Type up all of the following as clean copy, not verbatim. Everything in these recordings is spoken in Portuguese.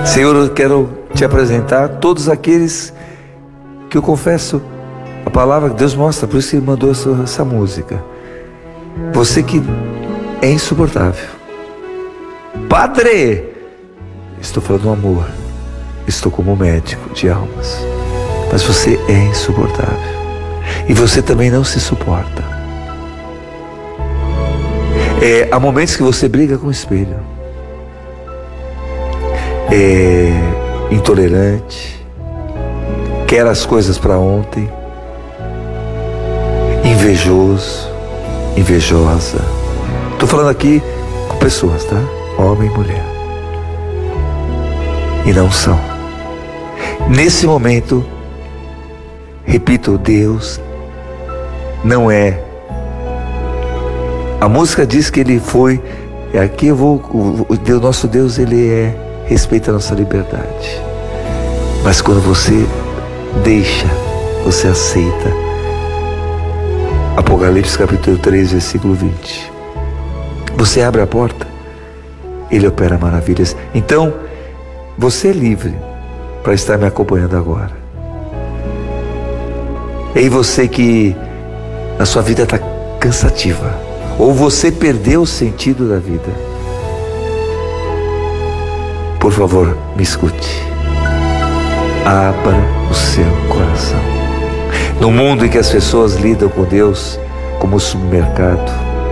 Senhor, eu quero te apresentar todos aqueles que eu confesso a palavra que Deus mostra, por isso que Ele mandou essa música. Você que é insuportável. Padre, estou falando do amor, estou como médico de almas, mas você é insuportável e você também não se suporta. Há momentos que você briga com o espelho, é intolerante, quer as coisas para ontem, invejoso, invejosa. Estou falando aqui com pessoas, tá? Homem e mulher. E não são. Nesse momento, repito, Deus não é. A música diz que Ele foi. Aqui eu vou. O nosso Deus, Ele respeita a nossa liberdade. Mas quando você deixa, você aceita. Apocalipse capítulo 3, versículo 20. Você abre a porta, Ele opera maravilhas. Então, você é livre para estar me acompanhando agora. E você que a sua vida está cansativa, ou você perdeu o sentido da vida, por favor, me escute. Abra o seu coração. No mundo em que as pessoas lidam com Deus como supermercado,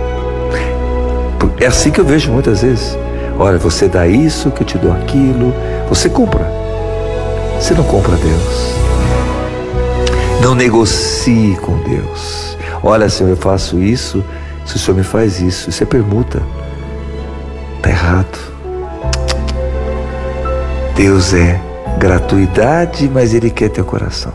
é assim que eu vejo muitas vezes. Olha, você dá isso que eu te dou aquilo. Você compra. Você não compra Deus. Não negocie com Deus. Olha, Senhor, eu faço isso, se o Senhor me faz isso. Isso é permuta. Está errado. Deus é gratuidade, mas Ele quer teu coração.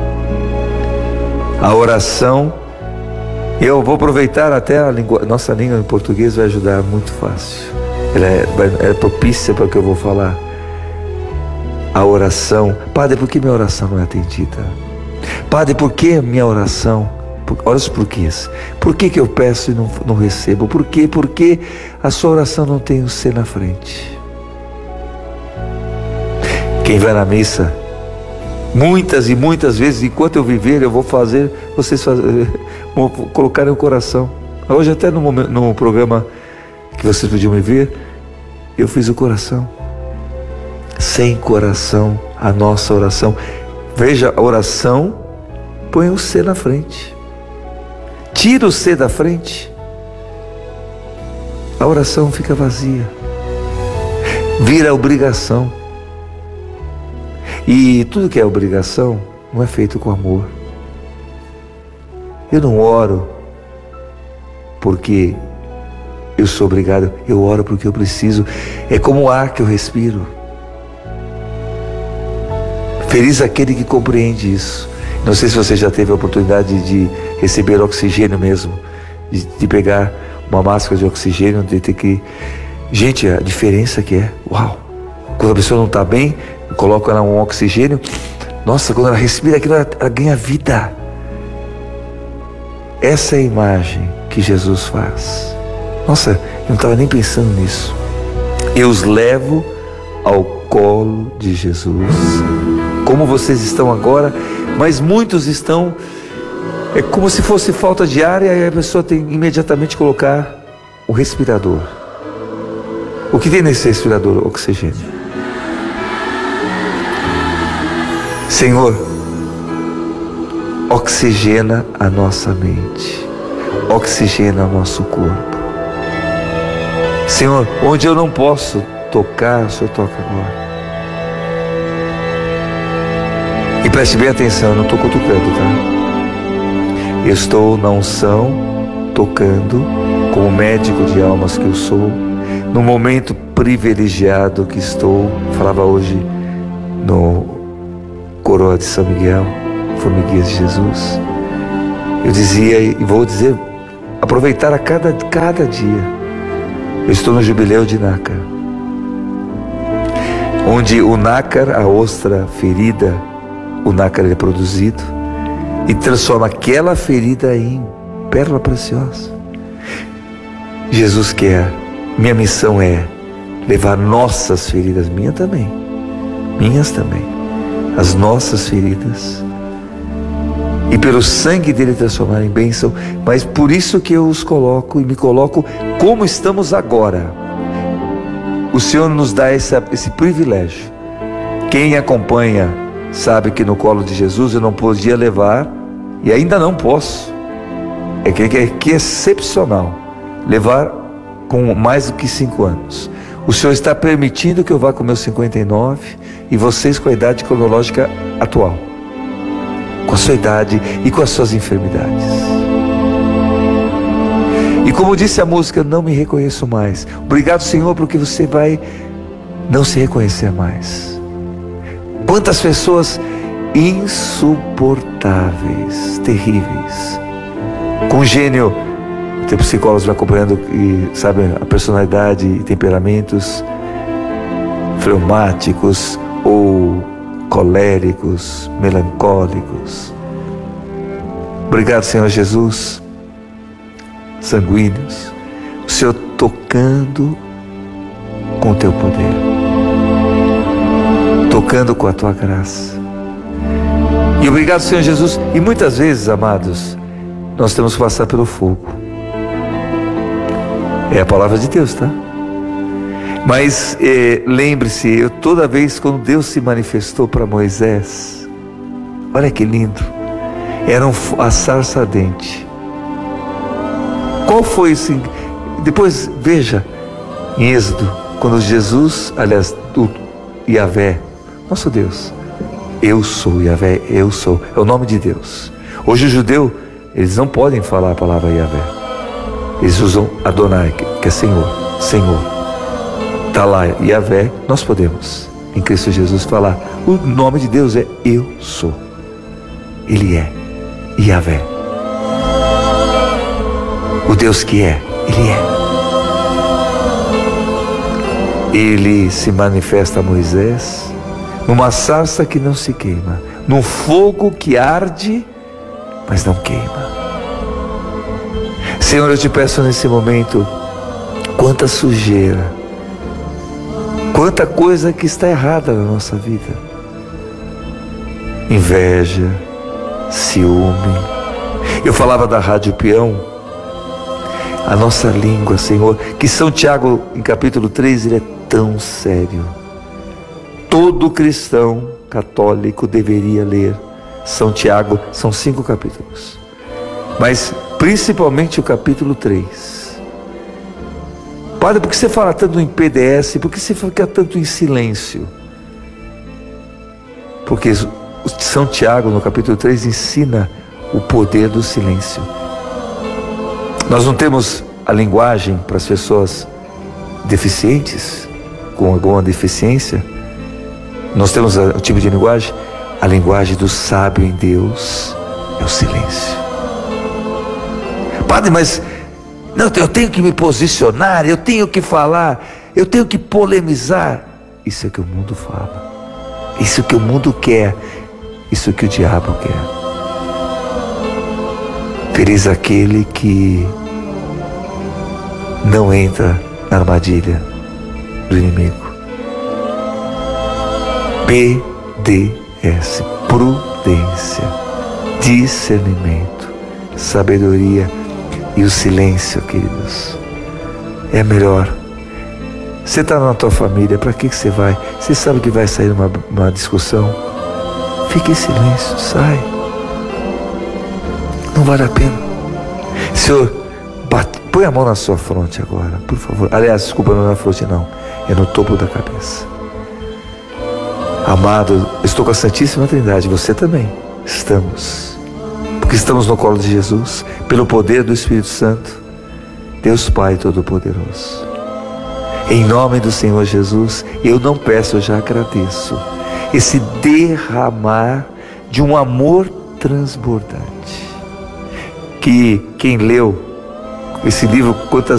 A oração, eu vou aproveitar até nossa língua em português vai ajudar muito fácil. Ela é propícia para o que eu vou falar. A oração. Padre, por que minha oração não é atendida? Padre, por que minha oração? Olha os porquês. Por que eu peço e não recebo? Por quê? Porque a sua oração não tem o C na frente. Quem vai na missa, muitas e muitas vezes, enquanto eu viver, eu vou fazer, vocês vão colocar no coração. Hoje até no programa que vocês podiam me ver, eu fiz o coração. Sem coração, a nossa oração. Veja, a oração põe o C na frente. Tira o C da frente, a oração fica vazia. Vira obrigação. E tudo que é obrigação não é feito com amor. Eu não oro porque eu sou obrigado, eu oro porque eu preciso. É como o ar que eu respiro. Feliz aquele que compreende isso. Não sei se você já teve a oportunidade de receber oxigênio mesmo, de pegar uma máscara de oxigênio, de ter que... Gente, a diferença que é, uau! Quando a pessoa não está bem, coloca ela um oxigênio, nossa, quando ela respira aquilo, ela ganha vida. Essa é a imagem que Jesus faz. Nossa, eu não estava nem pensando nisso. Eu os levo ao colo de Jesus, como vocês estão agora, mas muitos estão, é como se fosse falta de ar, e aí a pessoa tem que imediatamente colocar o respirador. O que tem nesse respirador? Oxigênio. Senhor, oxigena a nossa mente, oxigena o nosso corpo. Senhor, onde eu não posso tocar, o Senhor toca agora. E preste bem atenção, eu não estou cutucando, tá? Eu estou na unção, tocando, como médico de almas que eu sou, no momento privilegiado que estou. Falava hoje no Coroa de São Miguel, Formiguinhas de Jesus. Eu dizia, e vou dizer, aproveitar a cada dia. Eu estou no jubileu de nácar, onde o nácar, a ostra ferida, o nácar é produzido e transforma aquela ferida em pérola preciosa. Jesus quer, minha missão é levar nossas feridas, minha também, minhas também, as nossas feridas, e pelo sangue dele transformar em bênção. Mas por isso que eu os coloco e me coloco como estamos agora. O Senhor nos dá esse privilégio. Quem acompanha sabe que no colo de Jesus eu não podia levar, e ainda não posso. É que é excepcional levar com mais do que 5 anos. O Senhor está permitindo que eu vá com meus 59 e vocês com a idade cronológica atual, com a sua idade e com as suas enfermidades. E como disse a música, não me reconheço mais. Obrigado, Senhor, porque você vai não se reconhecer mais. Quantas pessoas insuportáveis, terríveis, com gênio, tem psicólogos me acompanhando e sabem a personalidade e temperamentos fleumáticos ou coléricos, melancólicos. Obrigado, Senhor Jesus, sanguíneos, o Senhor tocando com o teu poder, tocando com a tua graça. E obrigado, Senhor Jesus. E muitas vezes, amados, nós temos que passar pelo fogo. É a palavra de Deus, tá? Mas lembre-se, toda vez quando Deus se manifestou para Moisés, olha que lindo, era a sarça ardente. Qual foi esse? Depois veja em Êxodo, quando Jesus, aliás, o Yahvé, nosso Deus, eu sou Yahvé, eu sou, é o nome de Deus. Hoje o judeu, eles não podem falar a palavra Yahvé, eles usam Adonai, que é Senhor, Senhor. Está lá Yahvé, nós podemos em Cristo Jesus falar, o nome de Deus é eu sou, Ele é Yahvé, o Deus que é, Ele é. Ele se manifesta a Moisés numa sarça que não se queima, num fogo que arde, mas não queima. Senhor, eu te peço nesse momento, quanta sujeira, quanta coisa que está errada na nossa vida. Inveja, ciúme. Eu falava da Rádio Peão, a nossa língua, Senhor, que São Tiago, em capítulo 3, ele é tão sério. Todo cristão católico deveria ler São Tiago, são 5 capítulos, mas principalmente o capítulo 3. Padre, por que você fala tanto em PDS? Por que você fica tanto em silêncio? Porque São Tiago, no capítulo 3, ensina o poder do silêncio. Nós não temos a linguagem para as pessoas deficientes, com alguma deficiência. Nós temos o tipo de linguagem. A linguagem do sábio em Deus é o silêncio. Padre, mas não, eu tenho que me posicionar, eu tenho que falar, eu tenho que polemizar. Isso é o que o mundo fala, isso é o que o mundo quer, isso é o que o diabo quer. Feliz aquele que não entra na armadilha do inimigo. PDS, prudência, discernimento, sabedoria e o silêncio, queridos, é melhor. Você está na tua família, para que você vai? Você sabe que vai sair uma discussão, fique em silêncio, sai. Não vale a pena. Senhor, põe a mão na sua fronte agora, por favor. Aliás, desculpa, não é na fronte não, é no topo da cabeça. Amado, estou com a Santíssima Trindade, você também. Estamos, porque estamos no colo de Jesus, pelo poder do Espírito Santo, Deus Pai Todo-Poderoso. Em nome do Senhor Jesus, eu não peço, eu já agradeço esse derramar de um amor transbordante, que quem leu esse livro, quantas